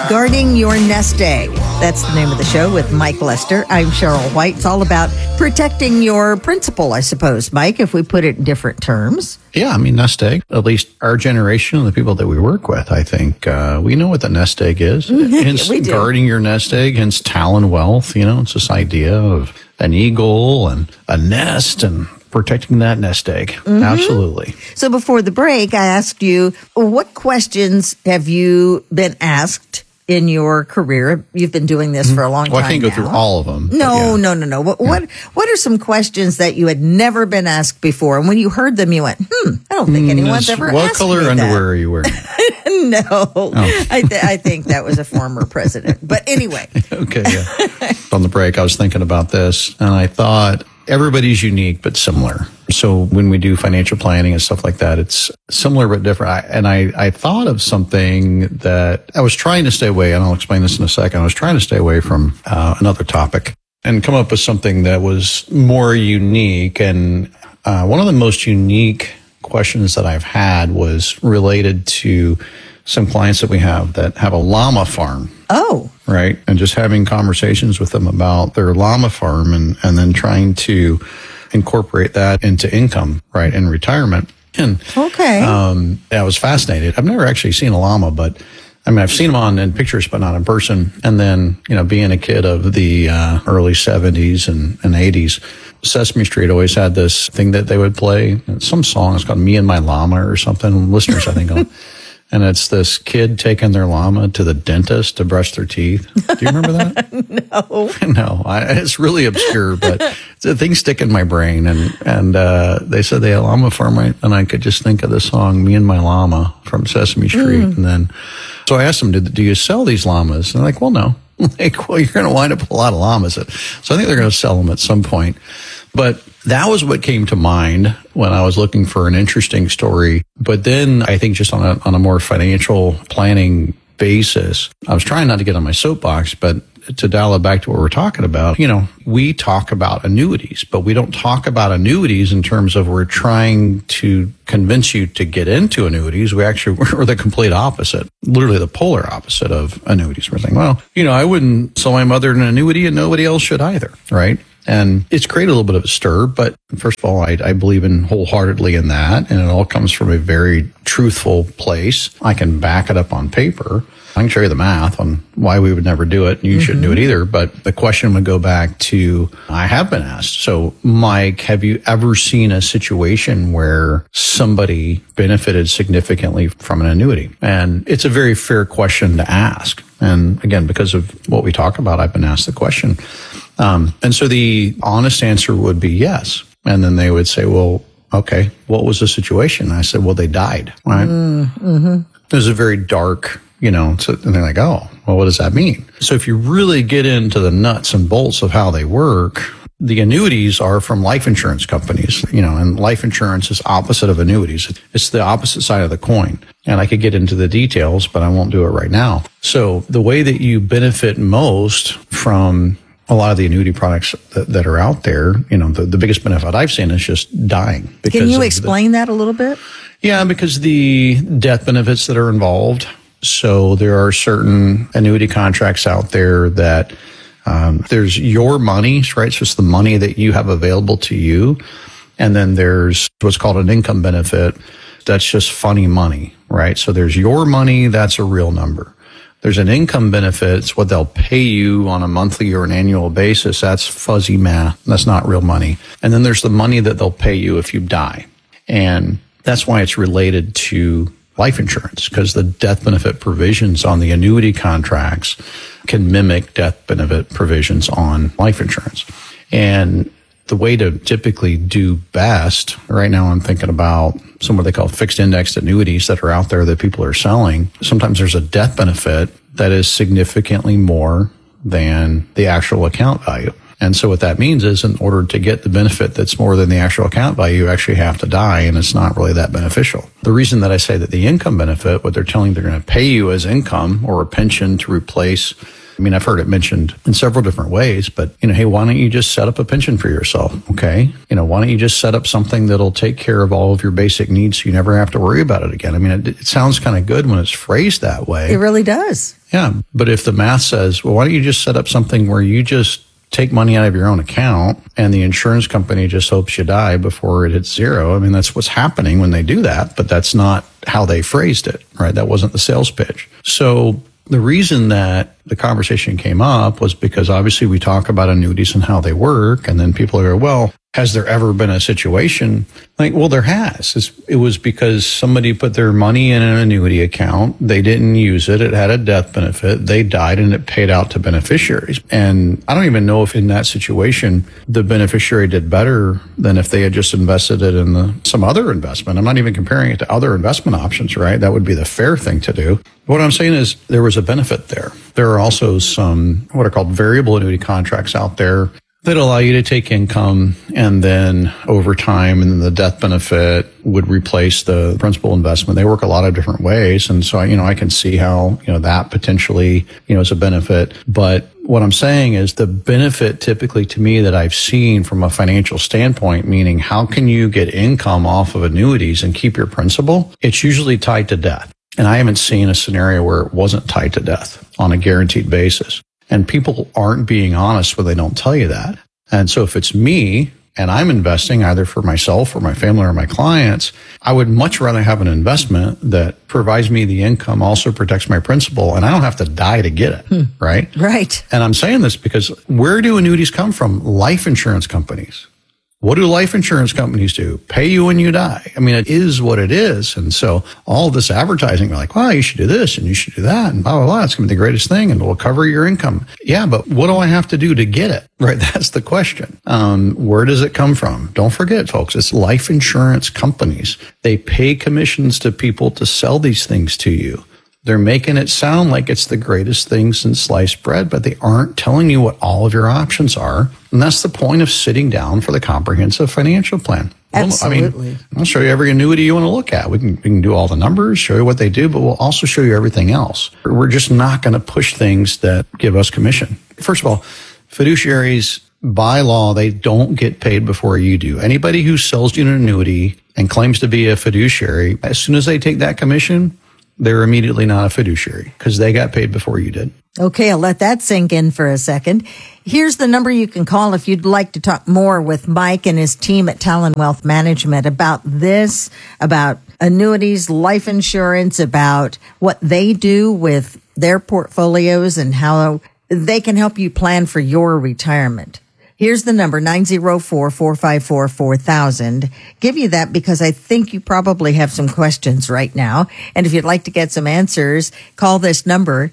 Guarding Your Nest Egg. That's the name of the show with Mike Lester. I'm Cheryl White. It's all about protecting your principal, I suppose, Mike, if we put it in different terms. Yeah, I mean, nest egg, at least our generation and the people that we work with, I think we know what the nest egg is. Hence, we do. Guarding your nest egg, hence Talon Wealth. It's this idea of an eagle and a nest and protecting that nest egg. Mm-hmm. Absolutely. So before the break, I asked you, what questions have you been asked in your career? You've been doing this for a long time Well, I can't go now. through all of them. No. What are some questions that you had never been asked before? And when you heard them, you went, I don't think anyone's ever asked me that. What color underwear are you wearing? No. Oh. I think that was a former president. But anyway. Okay, yeah. On the break, I was thinking about this, and I thought everybody's unique but similar. So when we do financial planning and stuff like that, it's similar but different. I thought of something that I was trying to stay away, and I'll explain this in a second. I was trying to stay away from another topic and come up with something that was more unique. And one of the most unique questions that I've had was related to some clients that we have that have a llama farm. Oh. Right. And just having conversations with them about their llama farm and then trying to incorporate that into income, right, in retirement. And okay. I was fascinated. I've never actually seen a llama, but I mean, I've seen them in pictures, but not in person. And then, being a kid of the early 70s and 80s, Sesame Street always had this thing that they would play. Some song, it's called Me and My Llama or something. Listeners, I think, and it's this kid taking their llama to the dentist to brush their teeth. Do you remember that? No. No, it's really obscure, but the things stick in my brain. And they said they had a llama farm, right? And I could just think of the song "Me and My Llama" from Sesame Street. And then, so I asked them, "Do you sell these llamas?" And they're like, "Well, no." Like, well, you're going to wind up with a lot of llamas. So I think they're going to sell them at some point. But that was what came to mind when I was looking for an interesting story. But then I think just on a more financial planning basis, I was trying not to get on my soapbox, but to dial it back to what we're talking about, we talk about annuities, but we don't talk about annuities in terms of we're trying to convince you to get into annuities. We're the complete opposite, literally the polar opposite of annuities. We're saying, well, I wouldn't sell my mother an annuity and nobody else should either, right? And it's created a little bit of a stir, but first of all, I believe wholeheartedly in that, and it all comes from a very truthful place. I can back it up on paper. I can show you the math on why we would never do it, and you shouldn't do it either. But the question would go back to, I have been asked. So, Mike, have you ever seen a situation where somebody benefited significantly from an annuity? And it's a very fair question to ask. And again, because of what we talk about, I've been asked the question. And so the honest answer would be yes. And then they would say, well, okay, what was the situation? And I said, well, they died, right? Mm-hmm. It was a very dark, and they're like, oh, well, what does that mean? So if you really get into the nuts and bolts of how they work, the annuities are from life insurance companies, and life insurance is opposite of annuities. It's the opposite side of the coin. And I could get into the details, but I won't do it right now. So the way that you benefit most from a lot of the annuity products that are out there, the biggest benefit I've seen is just dying. Can you explain that a little bit? Yeah, because the death benefits that are involved. So there are certain annuity contracts out there that there's your money, right? So it's the money that you have available to you. And then there's what's called an income benefit. That's just funny money, right? So there's your money. That's a real number. There's an income benefit. It's what they'll pay you on a monthly or an annual basis. That's fuzzy math. That's not real money. And then there's the money that they'll pay you if you die. And that's why it's related to life insurance, because the death benefit provisions on the annuity contracts can mimic death benefit provisions on life insurance. And the way to typically do best, right now I'm thinking about some what they call fixed indexed annuities that are out there that people are selling. Sometimes there's a death benefit that is significantly more than the actual account value. And so what that means is in order to get the benefit that's more than the actual account value, you actually have to die, and it's not really that beneficial. The reason that I say that the income benefit, what they're telling you they're going to pay you as income or a pension to replace, I've heard it mentioned in several different ways, but, hey, why don't you just set up a pension for yourself? Okay. Why don't you just set up something that'll take care of all of your basic needs so you never have to worry about it again? It sounds kind of good when it's phrased that way. It really does. Yeah. But if the math says, well, why don't you just set up something where you just take money out of your own account and the insurance company just hopes you die before it hits zero? I mean, that's what's happening when they do that, but that's not how they phrased it, right? That wasn't the sales pitch. So the reason that the conversation came up was because obviously we talk about annuities and how they work. And then people go, well, has there ever been a situation like, well, there has. It was because somebody put their money in an annuity account. They didn't use it. It had a death benefit. They died and it paid out to beneficiaries. And I don't even know if in that situation, the beneficiary did better than if they had just invested it in some other investment. I'm not even comparing it to other investment options, right? That would be the fair thing to do. What I'm saying is there was a benefit there. There are also some what are called variable annuity contracts out there that allow you to take income and then over time and then the death benefit would replace the principal investment. They work a lot of different ways. And so, I can see how, that potentially, is a benefit. But what I'm saying is the benefit typically to me that I've seen from a financial standpoint, meaning how can you get income off of annuities and keep your principal? It's usually tied to death. And I haven't seen a scenario where it wasn't tied to death on a guaranteed basis. And people aren't being honest when they don't tell you that. And so if it's me and I'm investing either for myself or my family or my clients, I would much rather have an investment that provides me the income, also protects my principal, and I don't have to die to get it, right? Right. And I'm saying this because where do annuities come from? Life insurance companies. What do life insurance companies do? Pay you when you die. I mean, it is what it is. And so all of this advertising, we're like, well, you should do this and you should do that and blah, blah, blah. It's going to be the greatest thing and we'll cover your income. Yeah, but what do I have to do to get it? Right? That's the question. Where does it come from? Don't forget, folks, it's life insurance companies. They pay commissions to people to sell these things to you. They're making it sound like it's the greatest thing since sliced bread, but they aren't telling you what all of your options are. And that's the point of sitting down for the comprehensive financial plan. Absolutely. I'll show you every annuity you want to look at. We can do all the numbers, show you what they do, but we'll also show you everything else. We're just not going to push things that give us commission. First of all, fiduciaries, by law, they don't get paid before you do. Anybody who sells you an annuity and claims to be a fiduciary, as soon as they take that commission, they're immediately not a fiduciary because they got paid before you did. Okay, I'll let that sink in for a second. Here's the number you can call if you'd like to talk more with Mike and his team at Talon Wealth Management about this, about annuities, life insurance, about what they do with their portfolios and how they can help you plan for your retirement. Here's the number, 904-454-4000. Give you that because I think you probably have some questions right now. And if you'd like to get some answers, call this number,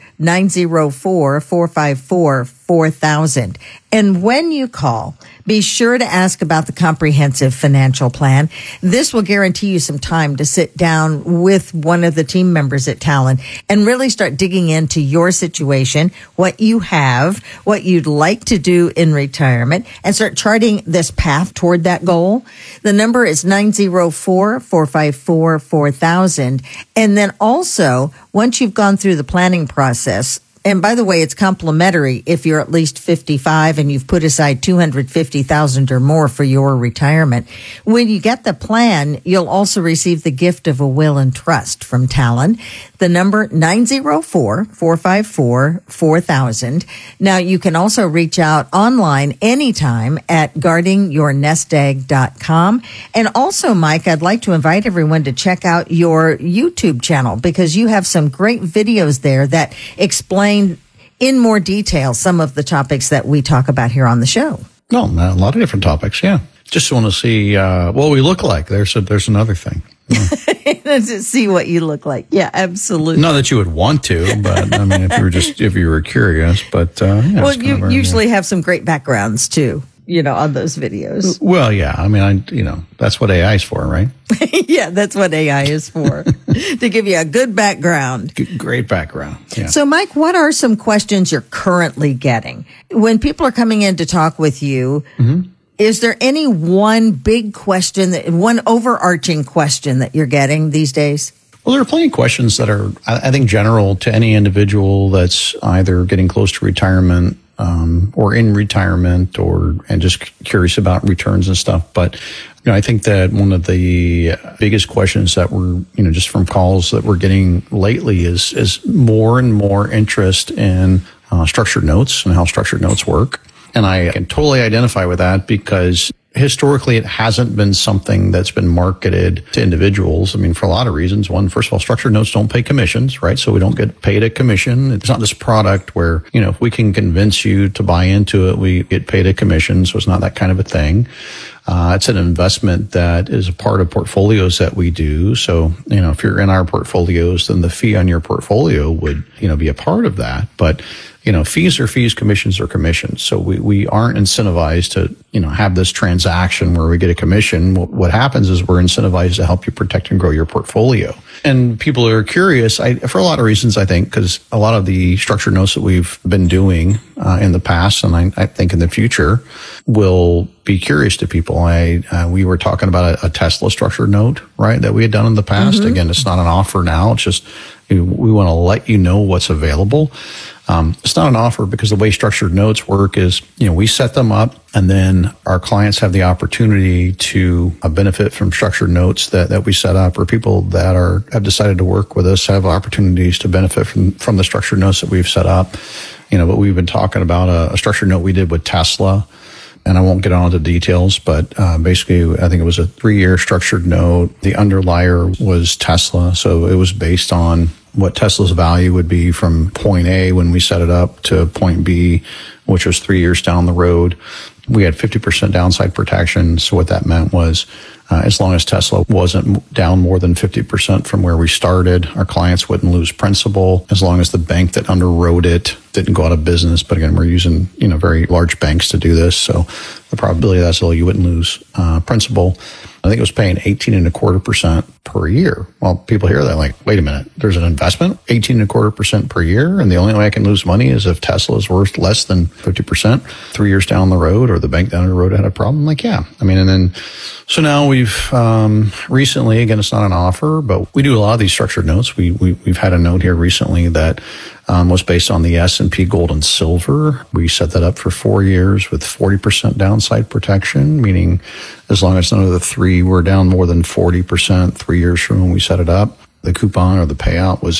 904-454-4000. And when you call, be sure to ask about the comprehensive financial plan. This will guarantee you some time to sit down with one of the team members at Talon and really start digging into your situation, what you have, what you'd like to do in retirement, and start charting this path toward that goal. The number is 904-454-4000. And then also, once you've gone through the planning process, and by the way, it's complimentary if you're at least 55 and you've put aside $250,000 or more for your retirement. When you get the plan, you'll also receive the gift of a will and trust from Talon. The number 904-454-4000. Now you can also reach out online anytime at guardingyournestegg.com. And also, Mike, I'd like to invite everyone to check out your YouTube channel because you have some great videos there that explain in more detail some of the topics that we talk about here on the show. No, a lot of different topics, yeah. Just want to see what we look like. There's another thing. Yeah. To see what you look like. Yeah, absolutely. Not that you would want to, but I mean, if you were curious, but yeah. Well, you usually have some great backgrounds too, on those videos. Well, yeah. I mean, that's what AI is for, right? Yeah, that's what AI is for, to give you a good background. Great background. Yeah. So, Mike, what are some questions you're currently getting? When people are coming in to talk with you, is there any one big question, one overarching question that you're getting these days? Well, there are plenty of questions that are, I think, general to any individual that's either getting close to retirement or in retirement and just curious about returns and stuff. But I think that one of the biggest questions that we're, just from calls that we're getting lately is more and more interest in structured notes and how structured notes work. And I can totally identify with that because historically, it hasn't been something that's been marketed to individuals. I mean, for a lot of reasons. One, first of all, structured notes don't pay commissions, right? So we don't get paid a commission. It's not this product where, if we can convince you to buy into it, we get paid a commission. So it's not that kind of a thing. It's an investment that is a part of portfolios that we do. So, if you're in our portfolios, then the fee on your portfolio would, be a part of that. But, fees are fees, commissions are commissions. So we aren't incentivized to, have this transaction where we get a commission. What happens is we're incentivized to help you protect and grow your portfolio. And people are curious, for a lot of reasons, I think, because a lot of the structured notes that we've been doing in the past, and I think in the future, will be curious to people. We were talking about a Tesla structured note, right, that we had done in the past. Mm-hmm. Again, it's not an offer now. It's just we want to let you know what's available. It's not an offer because the way structured notes work is, we set them up and then our clients have the opportunity to benefit from structured notes that we set up, or people that have decided to work with us have opportunities to benefit from the structured notes that we've set up. But we've been talking about a structured note we did with Tesla. And I won't get on to details, but basically, I think it was a 3-year structured note. The underlier was Tesla. So it was based on what Tesla's value would be from point A when we set it up to point B, which was 3 years down the road. We had 50% downside protection. So what that meant was, as long as Tesla wasn't down more than 50% from where we started, our clients wouldn't lose principal, as long as the bank that underwrote it didn't go out of business. But again, we're using, very large banks to do this. So the probability of that's low, you wouldn't lose principal. I think it was paying 18.25% per year. Well, people hear that like, wait a minute, there's an investment, 18.25% per year, and the only way I can lose money is if Tesla is worth less than 50% 3 years down the road, or the bank down the road had a problem. I'm like, yeah. And then, so now we've recently, again, it's not an offer, but we do a lot of these structured notes. We've had a note here recently that was based on the S&P Gold and Silver. We set that up for 4 years with 40% downside protection, meaning as long as none of the three were down more than 40% 3 years from when we set it up, the coupon or the payout was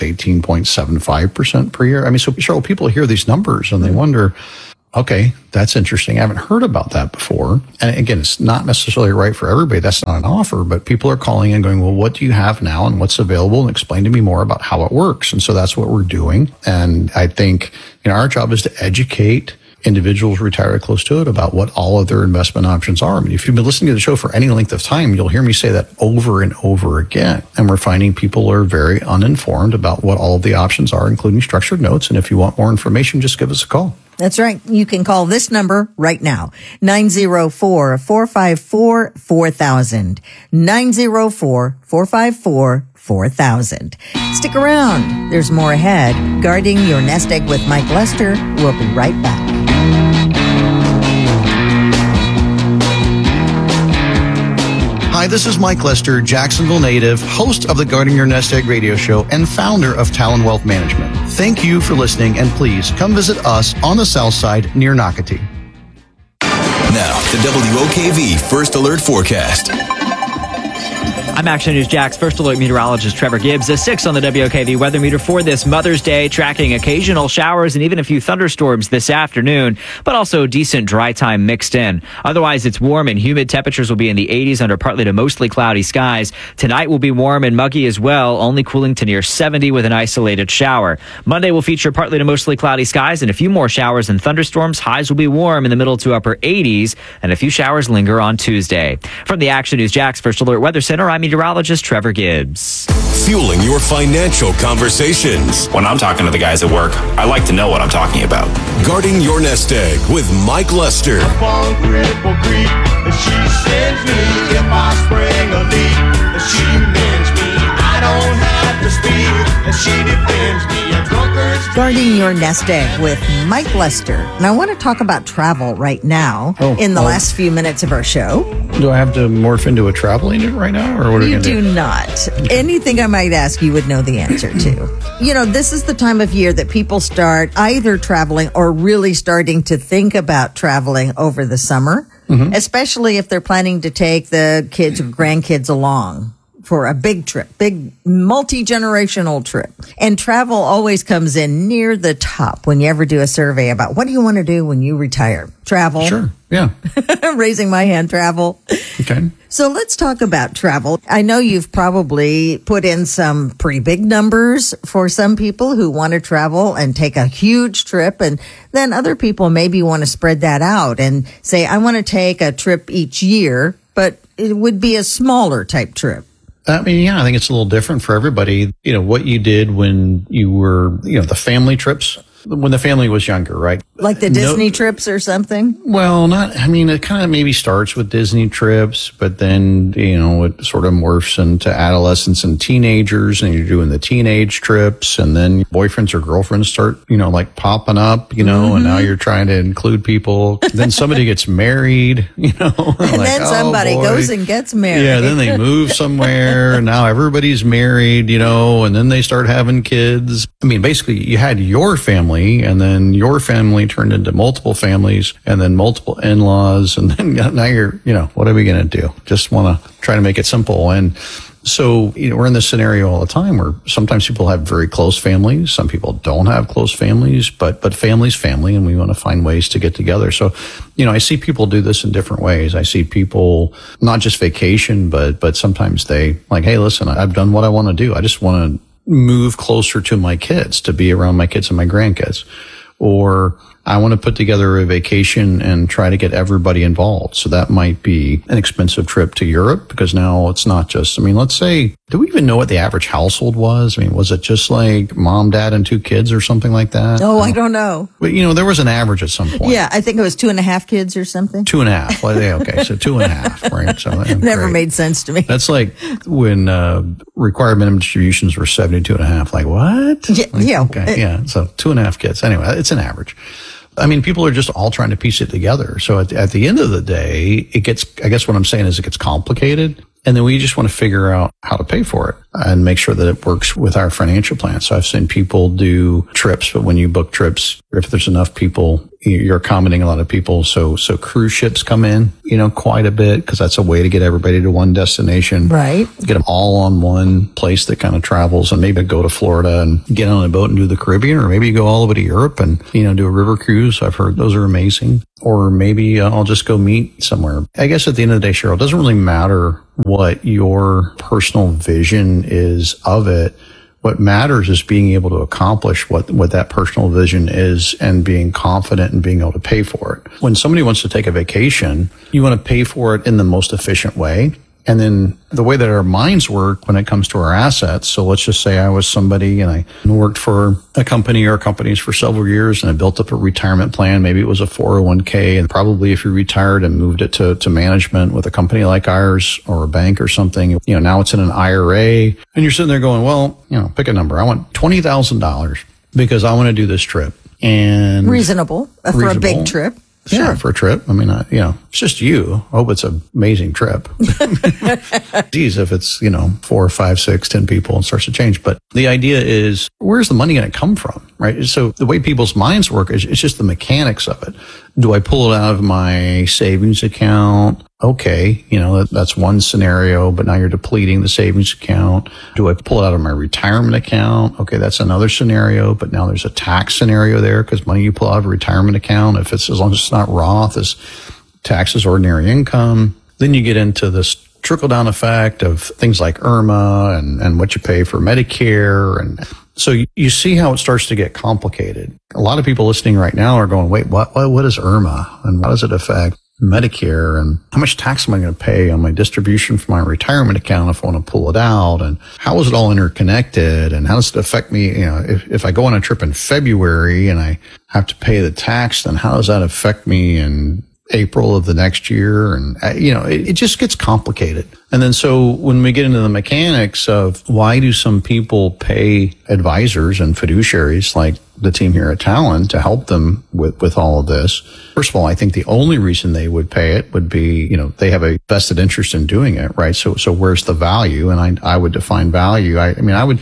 18.75% per year. So Cheryl, people hear these numbers and they wonder, okay, that's interesting. I haven't heard about that before. And again, it's not necessarily right for everybody. That's not an offer, but people are calling and going, well, what do you have now and what's available? And explain to me more about how it works. And so that's what we're doing. And I think, our job is to educate individuals retired close to it about what all of their investment options are. If you've been listening to the show for any length of time, you'll hear me say that over and over again. And we're finding people are very uninformed about what all of the options are, including structured notes. And if you want more information, just give us a call. That's right. You can call this number right now, 904-454-4000, 904-454-4000. Stick around. There's more ahead. Guarding Your Nest Egg with Mike Lester. We'll be right back. Hi, this is Mike Lester, Jacksonville native, host of the Guarding Your Nest Egg radio show and founder of Talon Wealth Management. Thank you for listening, and please come visit us on the south side near Nocatee. Now, the WOKV First Alert Forecast. I'm Action News Jack's First Alert meteorologist Trevor Gibbs. A 6 on the WOKV weather meter for this Mother's Day, tracking occasional showers and even a few thunderstorms this afternoon, but also decent dry time mixed in. Otherwise, it's warm and humid. Temperatures will be in the 80s under partly to mostly cloudy skies. Tonight will be warm and muggy as well, only cooling to near 70 with an isolated shower. Monday will feature partly to mostly cloudy skies and a few more showers and thunderstorms. Highs will be warm in the middle to upper 80s, and a few showers linger on Tuesday. From the Action News Jack's First Alert Weather Center, I'm meteorologist Trevor Gibbs. Fueling your financial conversations. When I'm talking to the guys at work, I like to know what I'm talking about. Guarding Your Nest Egg with Mike Lester. Up on Cripple Creek, and she sends me if I spring a leak, and she mends me. I don't have to speak as she defends me a drunkard's Guarding your nest egg with Mike Lester. And I want to talk about travel right now in the last few minutes of our show. Do I have to morph into a travel agent right now, or what are we You going to do do? not. Anything I might ask, you would know the answer to. You know, this is the time of year that people start either traveling or really starting to think about traveling over the summer, especially if they're planning to take the kids or grandkids along for a big trip, big multi-generational trip. And travel always comes in near the top when you ever do a survey about what do you want to do when you retire? Travel. Sure. Yeah. Raising my hand, travel. Okay. So let's talk about travel. I know you've probably put in some pretty big numbers for some people who want to travel and take a huge trip. And then other people maybe want to spread that out and say, I want to take a trip each year, but it would be a smaller type trip. I mean, yeah, I think it's a little different for everybody. You know, what you did when you were, you know, the family trips, when the family was younger, right? Like the Disney trips or something? Well, I mean, it kind of maybe starts with Disney trips, but then, you know, it sort of morphs into adolescents and teenagers, and you're doing the teenage trips, and then boyfriends or girlfriends start, you know, like popping up, you know, and now you're trying to include people. Then somebody gets married, you know. And then somebody goes and gets married. Yeah, then they move somewhere, and now everybody's married, you know, and then they start having kids. I mean, basically, you had your family, and then your family turned into multiple families, and then multiple in-laws, and then now you're, you know, what are we going to do? Just want to try to make it simple. And so, you know, we're in this scenario all the time where sometimes people have very close families. Some people don't have close families, but family's family, and we want to find ways to get together. So, you know, I see people do this in different ways. I see people not just vacation, but sometimes they like, hey, listen, I've done what I want to do. I just want to move closer to my kids, to be around my kids and my grandkids. Or I want to put together a vacation and try to get everybody involved. So that might be an expensive trip to Europe, because now it's not just, I mean, let's say, do we even know what the average household was? I mean, was it just like mom, dad, and 2 kids or something like that? Oh, I don't know. But, you know, there was an average at some point. Yeah, I think it was 2.5 kids or something. 2.5. Well, yeah, okay. So 2.5, right? So Never great. made sense to me. That's like when required minimum distributions were 72.5. Like, what? Yeah. Okay. Yeah. So 2.5 kids. Anyway, it's an average. I mean, people are just all trying to piece it together. So at the end of the day, it gets, I guess what I'm saying is it gets complicated. And then we just want to figure out how to pay for it and make sure that it works with our financial plan. So I've seen people do trips, but when you book trips, if there's enough people, you're accommodating a lot of people. So cruise ships come in, you know, quite a bit, because that's a way to get everybody to one destination. Right. Get them all on one place that kind of travels, and maybe go to Florida and get on a boat and do the Caribbean, or maybe go all the way to Europe and, you know, do a river cruise. I've heard those are amazing. Or maybe I'll just go meet somewhere. I guess at the end of the day, Cheryl, it doesn't really matter what your personal vision is of it. What matters is being able to accomplish what that personal vision is, and being confident and being able to pay for it. When somebody wants to take a vacation, you want to pay for it in the most efficient way. And then the way that our minds work when it comes to our assets. So let's just say I was somebody and I worked for a company or companies for several years, and I built up a retirement plan. Maybe it was a 401k. And probably if you retired and moved it to management with a company like ours or a bank or something, you know, now it's in an IRA, and you're sitting there going, well, you know, pick a number. I want $20,000 because I want to do this trip. And Reasonable for a big trip. Yeah, Sure. for a trip. I mean, you know, it's just you. I hope it's an amazing trip. Geez, if it's, you know, 4, 5, 6, 10 people, and starts to change. But the idea is, where's the money going to come from, right? So the way people's minds work is it's just the mechanics of it. Do I pull it out of my savings account? Okay, you know, that's one scenario, but now you're depleting the savings account. Do I pull it out of my retirement account? Okay, that's another scenario, but now there's a tax scenario there, because money you pull out of a retirement account, if it's, as long as it's not Roth, is tax as ordinary income. Then you get into this trickle-down effect of things like IRMA and what you pay for Medicare. And so you see how it starts to get complicated. A lot of people listening right now are going, wait, what is IRMA, and how does it affect Medicare, and how much tax am I going to pay on my distribution from my retirement account if I want to pull it out, and how is it all interconnected, and how does it affect me? You know, if I go on a trip in February and I have to pay the tax, then how does that affect me in April of the next year. And, it just gets complicated. And then so when we get into the mechanics of why do some people pay advisors and fiduciaries like the team here at Talon to help them with all of this, first of all, I think the only reason they would pay it would be, they have a vested interest in doing it, right? So where's the value? And I would define value. I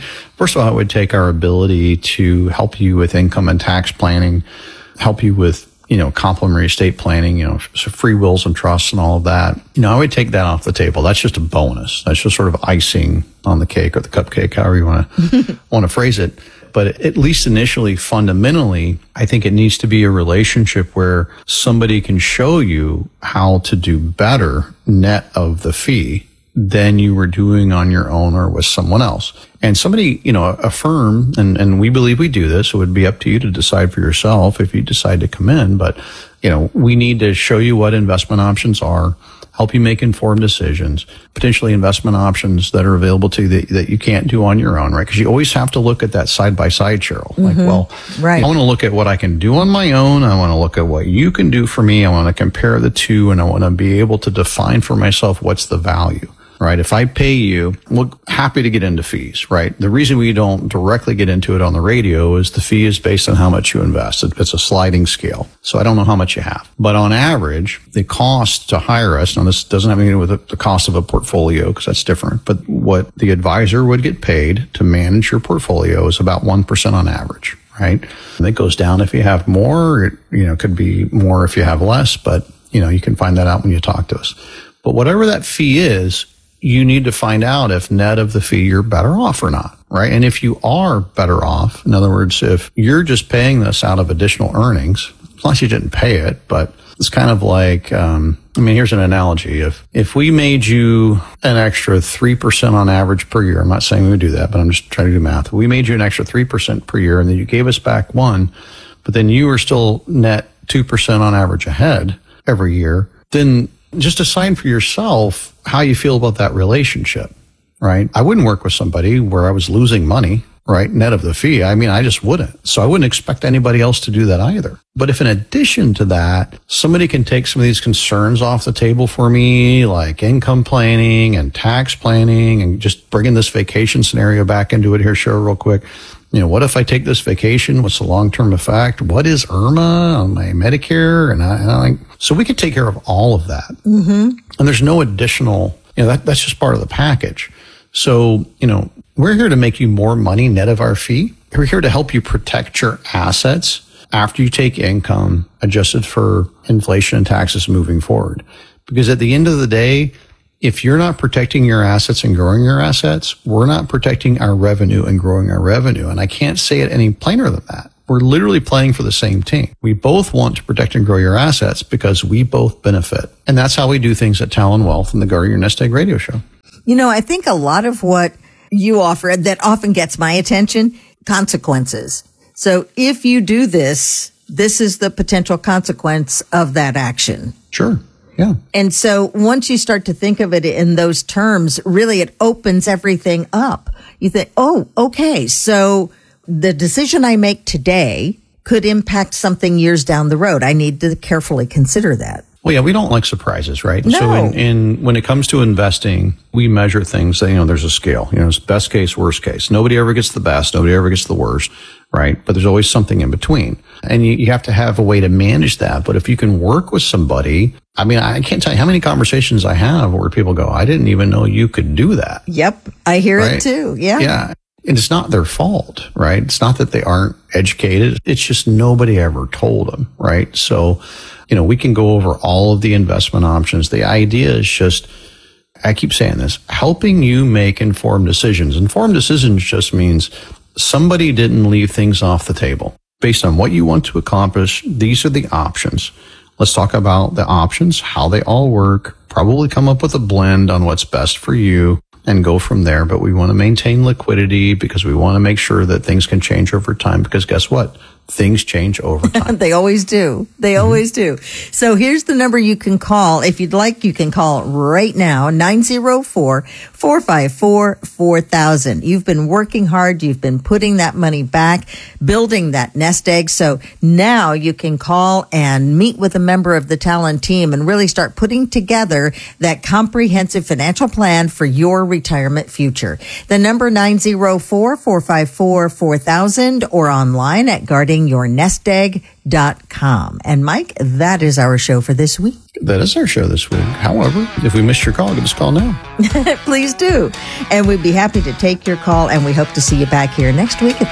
would take our ability to help you with income and tax planning, help you with complementary estate planning, so free wills and trusts and all of that. I would take that off the table. That's just a bonus. That's just sort of icing on the cake or the cupcake, however you want to phrase it. But at least initially, fundamentally, I think it needs to be a relationship where somebody can show you how to do better net of the fee than you were doing on your own or with someone else. And somebody, a firm, and we believe we do this, so it would be up to you to decide for yourself if you decide to come in. But, we need to show you what investment options are, help you make informed decisions, potentially investment options that are available to you that you can't do on your own, right? Because you always have to look at that side by side, Cheryl. Right. I want to look at what I can do on my own. I want to look at what you can do for me. I want to compare the two, and I want to be able to define for myself what's the value. Right. If I pay you, we're happy to get into fees, right? The reason we don't directly get into it on the radio is the fee is based on how much you invest. It's a sliding scale. So I don't know how much you have. But on average, the cost to hire us, now this doesn't have anything to do with the cost of a portfolio because that's different, but what the advisor would get paid to manage your portfolio is about 1% on average, right? And it goes down if you have more. It could be more if you have less, but you can find that out when you talk to us. But whatever that fee is, you need to find out if net of the fee you're better off or not, right? And if you are better off, in other words, if you're just paying this out of additional earnings, plus you didn't pay it, but it's kind of like, here's an analogy. If we made you an extra 3% on average per year, I'm not saying we would do that, but I'm just trying to do math. If we made you an extra 3% per year and then you gave us back 1%, but then you were still net 2% on average ahead every year, then just decide for yourself how you feel about that relationship, right? I wouldn't work with somebody where I was losing money, right? Net of the fee. I just wouldn't. So I wouldn't expect anybody else to do that either. But if in addition to that, somebody can take some of these concerns off the table for me, like income planning and tax planning, and just bringing this vacation scenario back into it here, Cheryl, real quick. What if I take this vacation? What's the long-term effect? What is IRMA on my Medicare? So we could take care of all of that. Mm-hmm. And there's no additional, that's just part of the package. So, we're here to make you more money net of our fee. We're here to help you protect your assets after you take income adjusted for inflation and taxes moving forward. Because at the end of the day, if you're not protecting your assets and growing your assets, we're not protecting our revenue and growing our revenue. And I can't say it any plainer than that. We're literally playing for the same team. We both want to protect and grow your assets because we both benefit. And that's how we do things at Talon Wealth and the Guard Your Nest Egg radio show. I think a lot of what you offer that often gets my attention, consequences. So if you do this is the potential consequence of that action. Sure. Yeah. And so once you start to think of it in those terms, really it opens everything up. You think, oh, okay, so the decision I make today could impact something years down the road. I need to carefully consider that. Well, yeah, we don't like surprises, right? No. So when it comes to investing, we measure things that, there's a scale, it's best case, worst case. Nobody ever gets the best. Nobody ever gets the worst, right? But there's always something in between. And you have to have a way to manage that. But if you can work with somebody, I can't tell you how many conversations I have where people go, I didn't even know you could do that. Yep. I hear it too. Yeah. Yeah. And it's not their fault, right? It's not that they aren't educated. It's just nobody ever told them, right? So, we can go over all of the investment options. The idea is just, I keep saying this, helping you make informed decisions. Informed decisions just means somebody didn't leave things off the table. Based on what you want to accomplish, these are the options. Let's talk about the options, how they all work, probably come up with a blend on what's best for you and go from there. But we want to maintain liquidity because we want to make sure that things can change over time because guess what? things change over time. They always do. They always do. So here's the number you can call. If you'd like, you can call right now, 904-454-4000. You've been working hard. You've been putting that money back, building that nest egg. So now you can call and meet with a member of the Talon team and really start putting together that comprehensive financial plan for your retirement future. The number 904-454-4000 or online at guardingyournestegg.com. And Mike, that is our show for this week. That is our show this week. However, if we missed your call, give us a call now. Please do. And we'd be happy to take your call, and we hope to see you back here next week at